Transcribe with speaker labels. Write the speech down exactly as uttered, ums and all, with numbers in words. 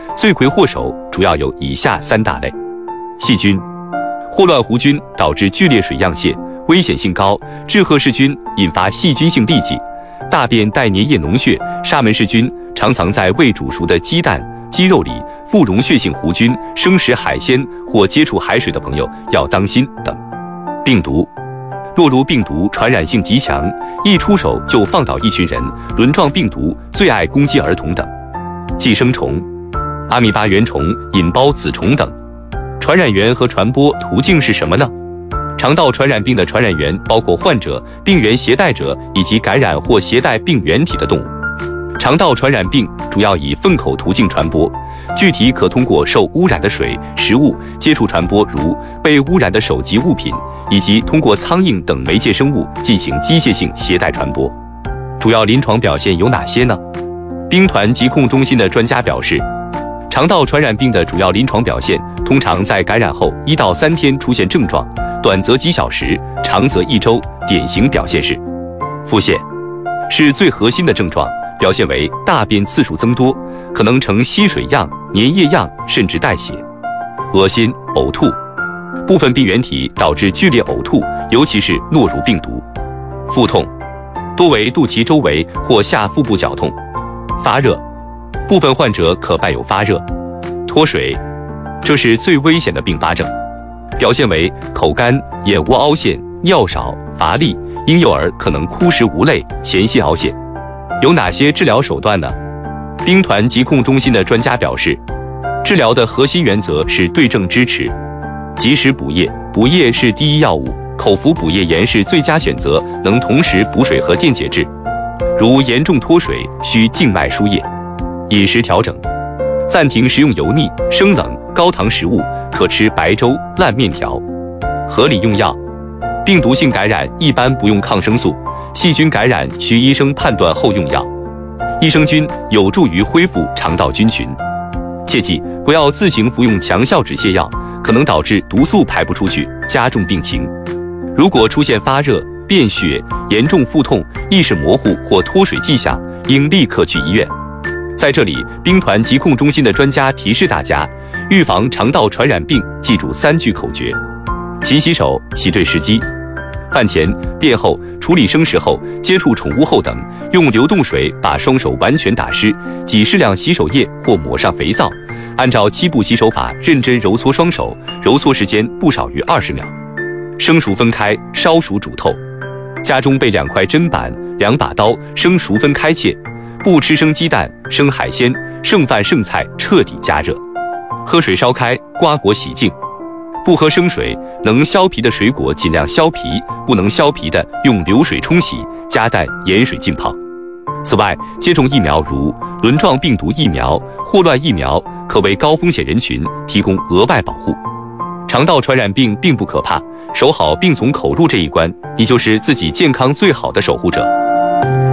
Speaker 1: 罪魁祸首主要有以下三大类：细菌。霍乱弧菌导致剧烈水样泄，危险性高；志贺氏菌引发细菌性痢疾；大便带粘液脓血，沙门氏菌常藏在未煮熟的鸡蛋、鸡肉里；富溶血性弧菌，生食海鲜或接触海水的朋友要当心等。病毒。诺如病毒传染性极强，一出手就放倒一群人，轮状病毒最爱攻击儿童等。寄生虫。阿米巴原虫、引孢子虫等。传染源和传播途径是什么呢？肠道传染病的传染源包括患者、病原携带者以及感染或携带病原体的动物。肠道传染病主要以粪口途径传播，具体可通过受污染的水、食物接触传播，如被污染的手及物品，以及通过苍蝇等媒介生物进行机械性携带传播。主要临床表现有哪些呢？兵团疾控中心的专家表示，肠道传染病的主要临床表现通常在感染后一到三天出现症状，短则几小时，长则一周。典型表现是腹泻，是最核心的症状，表现为大便次数增多，可能呈稀水样、粘液样，甚至带血；恶心、呕吐，部分病原体导致剧烈呕吐，尤其是诺如病毒；腹痛，多为肚脐周围或下腹部绞痛；发热，部分患者可伴有发热；脱水，这是最危险的并发症，表现为口干、眼窝凹陷、尿少、乏力，婴幼儿可能哭食无泪、前线凹陷。有哪些治疗手段呢？兵团疾控中心的专家表示，治疗的核心原则是对症支持，及时补液，补液是第一要务，口服补液盐是最佳选择，能同时补水和电解质。如严重脱水，需静脉输液。饮食调整，暂停食用油腻、生冷、高糖食物，可吃白粥、烂面条。合理用药，病毒性感染一般不用抗生素，细菌感染需医生判断后用药。益生菌有助于恢复肠道菌群。切记不要自行服用强效止泻药，可能导致毒素排不出去，加重病情。如果出现发热、便血、严重腹痛、意识模糊或脱水迹象，应立刻去医院。在这里，兵团疾控中心的专家提示大家，预防肠道传染病，记住三句口诀：勤洗手，洗对时机；饭前、便后、处理生食后、接触宠物后等，用流动水把双手完全打湿，挤适量洗手液或抹上肥皂，按照七步洗手法认真揉搓双手，揉搓时间不少于二十秒。生熟分开，烧熟煮透。家中备两块砧板、两把刀，生熟分开切。不吃生鸡蛋、生海鲜、剩饭剩菜，彻底加热。喝水烧开，瓜果洗净。不喝生水，能削皮的水果尽量削皮，不能削皮的用流水冲洗，加蛋盐水浸泡。此外，接种疫苗如轮状病毒疫苗、霍乱疫苗，可为高风险人群提供额外保护。肠道传染病并不可怕，守好病从口入这一关，你就是自己健康最好的守护者。